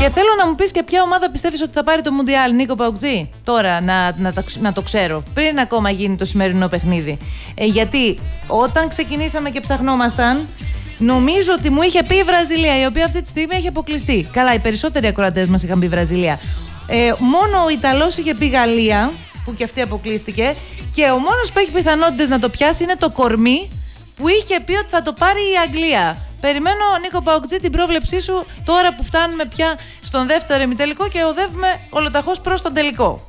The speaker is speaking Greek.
Και θέλω να μου πεις και ποια ομάδα πιστεύεις ότι θα πάρει το Μουντιάλ, Νίκο Παουτζή. Τώρα να το ξέρω, πριν ακόμα γίνει το σημερινό παιχνίδι. Γιατί όταν ξεκινήσαμε και ψαχνόμασταν, νομίζω ότι μου είχε πει η Βραζιλία, η οποία αυτή τη στιγμή έχει αποκλειστεί. Καλά, οι περισσότεροι ακροατές μας είχαν πει Βραζιλία. Μόνο ο Ιταλός είχε πει Γαλλία, που και αυτή αποκλείστηκε. Και ο μόνος που έχει πιθανότητες να το πιάσει είναι το κορμί, που είχε πει ότι θα το πάρει η Αγγλία. Περιμένω, Νίκο Παοκτζή, την πρόβλεψή σου τώρα που φτάνουμε πια στον δεύτερο ημιτελικό και οδεύουμε ολοταχώς προς τον τελικό.